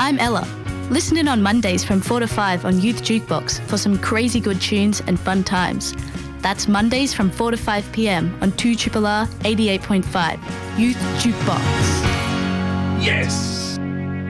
I'm Ella. Listen in on Mondays from 4 to 5 on Youth Jukebox for some crazy good tunes and fun times. That's Mondays from 4 to 5 p.m. on 2RRR 88.5, Youth Jukebox. Yes!